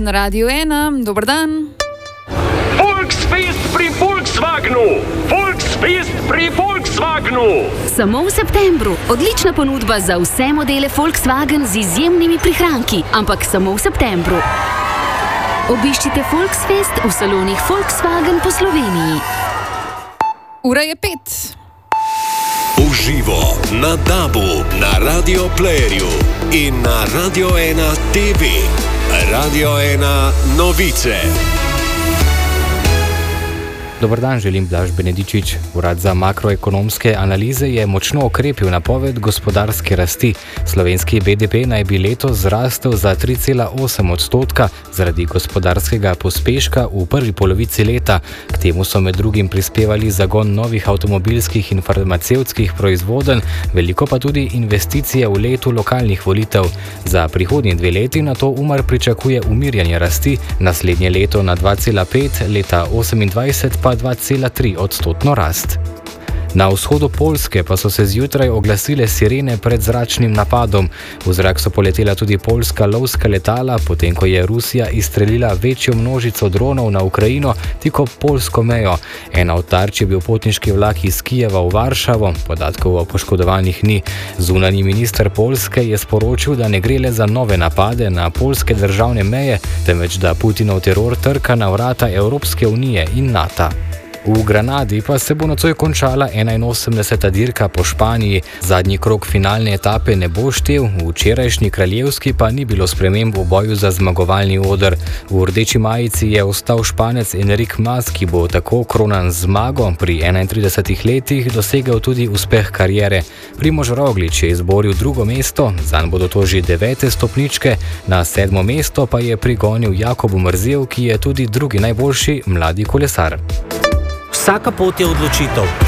na Radiu 1. Dober dan. Volksfest pri Volkswagenu! Volksfest pri Volkswagenu! Samo v septembru. Odlična ponudba za vse modele Volkswagen z izjemnimi prihranki, ampak samo v septembru. Obiščite Volksfest v salonih Volkswagen po Sloveniji. Ura je 5. Uživo na DAB-u, na Radio Playerju in na Radio 1 TV. Radio 1 novice. Dobar dan, želim Blaž Benedičič. Urad za makroekonomske analize je močno okrepil napoved gospodarske rasti. Slovenski BDP naj bi letos zrastel za 3,8% zaradi gospodarskega pospeška v prvi polovici leta. K temu so med drugim prispevali zagon novih avtomobilskih in farmacevtskih proizvodenj, veliko pa tudi investicije v letu lokalnih volitev. Za prihodnji 2 leti na to Umar pričakuje umirjanje rasti, naslednje leto na 2,5, leta 28 pa 2,3% rast. Na vzhodu Poljske pa so se zjutraj oglasile sirene pred zračnim napadom. V zrak so poletela tudi poljska lovska letala, potem ko je Rusija izstrelila večjo množico dronov na Ukrajino tik ob poljsko mejo. Ena od tarč je bil potniški vlak iz Kijeva v Varšavo, podatkov o poškodovanih ni. Zunanji minister Poljske je sporočil, da ne gre le za nove napade na poljske državne meje, temveč da Putinov teror trka na vrata Evropske unije in NATO. V Granadi pa se bo nocoj končala 81. dirka po Španiji. Zadnji krog finalne etape ne bo štel, v včerajšnji kraljevski pa ni bilo sprememb v boju za zmagovalni oder. V rdeči majici je ostal Španec Enric Mas, ki bo tako kronan z zmago pri 31 letih dosegel tudi uspeh kariere. Primož Roglič je izboril 2. mesto, zanj bodo to že 9. stopničke, na 7. mesto pa je prigonil Jakob Mrzel, ki je tudi drugi najboljši mladi kolesar. Vsaka pot je odločitev.